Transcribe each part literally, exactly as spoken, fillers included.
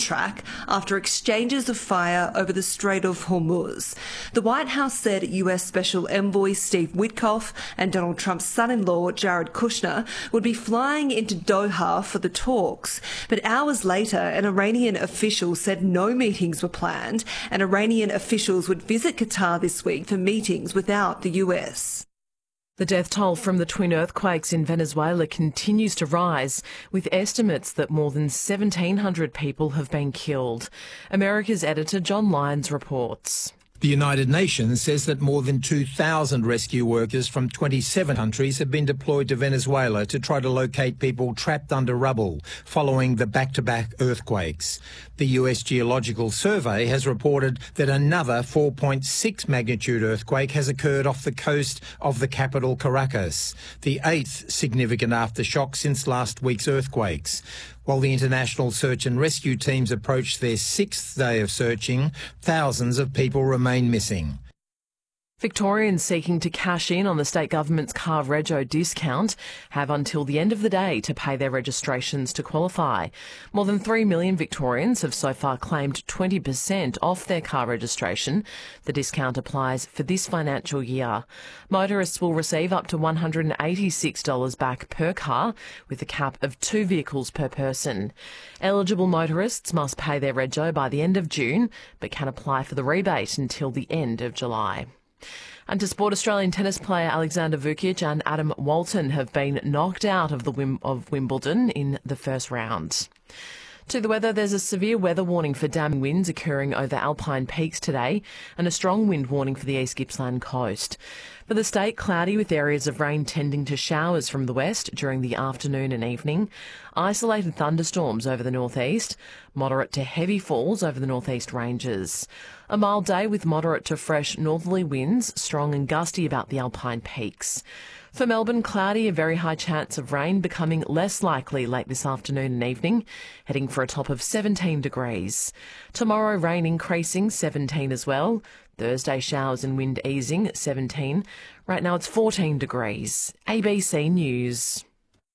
track after exchanges of fire over the Strait of Hormuz. The White House said U S Special Envoy Steve Witkoff and Donald Trump's son-in-law Jared Kushner would be flying into Doha for the talks. But hours later, an Iranian official said no meetings were planned, and Iranian officials would visit Qatar this week for meetings without the U S. The death toll from the twin earthquakes in Venezuela continues to rise, with estimates that more than seventeen hundred people have been killed. America's editor John Lyons reports. The United Nations says that more than two thousand rescue workers from twenty-seven countries have been deployed to Venezuela to try to locate people trapped under rubble following the back-to-back earthquakes. The U S Geological Survey has reported that another four point six magnitude earthquake has occurred off the coast of the capital Caracas, the eighth significant aftershock since last week's earthquakes. While the international search and rescue teams approach their sixth day of searching, thousands of people remain missing. Victorians seeking to cash in on the state government's car rego discount have until the end of the day to pay their registrations to qualify. More than three million Victorians have so far claimed twenty percent off their car registration. The discount applies for this financial year. Motorists will receive up to one hundred eighty-six dollars back per car, with a cap of two vehicles per person. Eligible motorists must pay their rego by the end of June, but can apply for the rebate until the end of July. And to sport, Australian tennis player Alexander Vukic and Adam Walton have been knocked out of the Wim- of Wimbledon in the first round. To the weather, there's a severe weather warning for damning winds occurring over Alpine Peaks today and a strong wind warning for the East Gippsland coast. For the state, cloudy with areas of rain tending to showers from the west during the afternoon and evening. Isolated thunderstorms over the northeast, moderate to heavy falls over the northeast ranges. A mild day with moderate to fresh northerly winds, strong and gusty about the Alpine Peaks. For Melbourne, cloudy, a very high chance of rain becoming less likely late this afternoon and evening, heading for a top of seventeen degrees. Tomorrow, rain increasing, seventeen as well. Thursday, showers and wind easing, seventeen. Right now it's fourteen degrees. A B C News.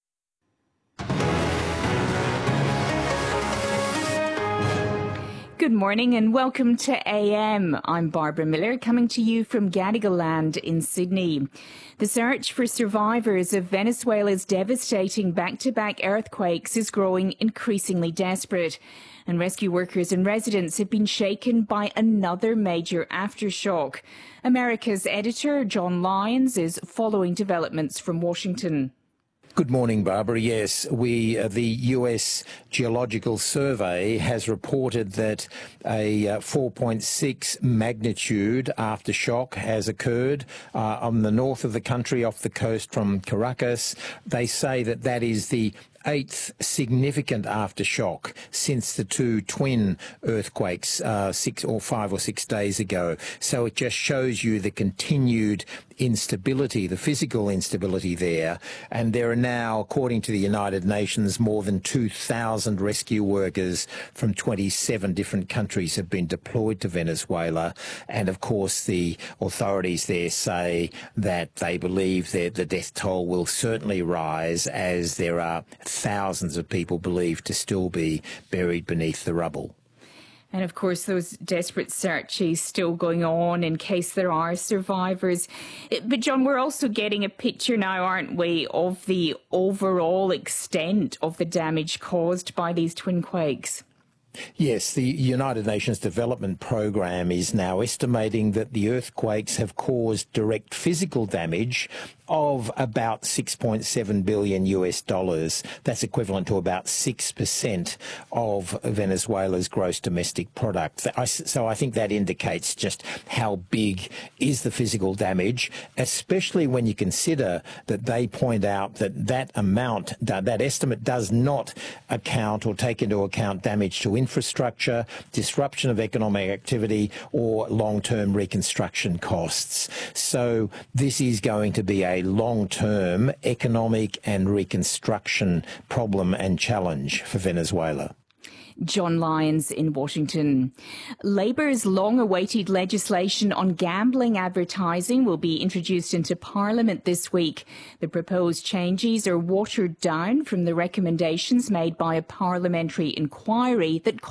Good morning and welcome to A M. I'm Barbara Miller, coming to you from Gadigal Land in Sydney. The search for survivors of Venezuela's devastating back-to-back earthquakes is growing increasingly desperate, and rescue workers and residents have been shaken by another major aftershock. America's editor John Lyons is following developments from Washington. Good morning, Barbara. Yes, we uh, the U S Geological Survey has reported that a uh, four point six magnitude aftershock has occurred uh, on the north of the country off the coast from Caracas. They say that that is the eighth significant aftershock since the two twin earthquakes uh, six or five or six days ago. So it just shows you the continued instability, the physical instability there. And there are now, according to the United Nations, more than two thousand rescue workers from twenty-seven different countries have been deployed to Venezuela. And of course, the authorities there say that they believe that the death toll will certainly rise, as there are thousands of people believed to still be buried beneath the rubble. And of course, those desperate searches still going on in case there are survivors. But John, we're also getting a picture now, aren't we, of the overall extent of the damage caused by these twin quakes? Yes, the United Nations Development Programme is now estimating that the earthquakes have caused direct physical damage of about six point seven billion U S dollars. That's equivalent to about six percent of Venezuela's gross domestic product. So I think that indicates just how big is the physical damage, especially when you consider that they point out that that amount, that estimate does not account or take into account damage to infrastructure, disruption of economic activity, or long-term reconstruction costs. So this is going to be a long-term economic and reconstruction problem and challenge for Venezuela. John Lyons in Washington. Labour's long-awaited legislation on gambling advertising will be introduced into Parliament this week. The proposed changes are watered down from the recommendations made by a parliamentary inquiry that